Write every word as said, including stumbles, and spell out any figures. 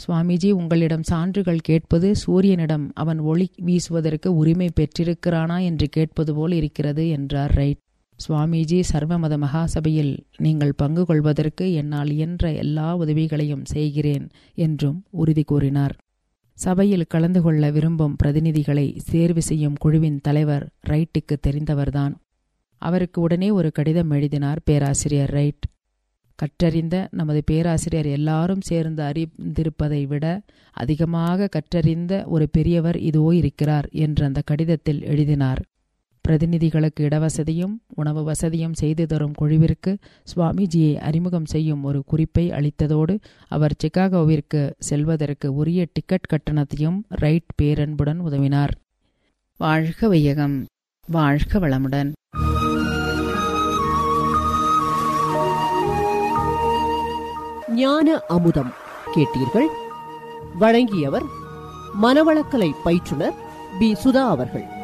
சுவாமிஜி, உங்களிடம் சான்றுகள் கேட்பது சூரியனிடம் அவன் ஒளி வீசுவதற்கு உரிமை பெற்றிருக்கிறானா என்று கேட்பது போல் இருக்கிறது என்றார் ரைட். சுவாமிஜி, சர்வமத மகாசபையில் நீங்கள் பங்கு கொள்வதற்கு என்னால் இயன்ற எல்லா உதவிகளையும் செய்கிறேன் என்றும் உறுதி கூறினார். சபையில் கலந்து கொள்ள விரும்பும் பிரதிநிதிகளை தேர்வு செய்யும் குழுவின் தலைவர் ரைட்டுக்கு தெரிந்தவர்தான். அவருக்கு உடனே ஒரு கடிதம் எழுதினார் பேராசிரியர் ரைட். கற்றறிந்த நமது பேராசிரியர் எல்லாரும் சேர்ந்து அறிந்திருப்பதை விட அதிகமாக கற்றறிந்த ஒரு பெரியவர் இதோ இருக்கிறார் என்று அந்த கடிதத்தில் எழுதினார். பிரதிநிதிகளுக்கு இடவசதியும் உணவு வசதியும் செய்து தரும் குழுவிற்கு சுவாமிஜியை அறிமுகம் செய்யும் ஒரு குறிப்பை அளித்ததோடு அவர் சிகாகோவிற்கு செல்வதற்கு உரிய டிக்கெட் கட்டணத்தையும் ரைட் பேரன்புடன் உதவினார். வாழ்க வையகம், வாழ்க வளமுடன். ஞான அமுதம் கேட்டீர்கள். வழங்கியவர் மனவளக்கலை பயிற்றுனர் பி சுதா அவர்கள்.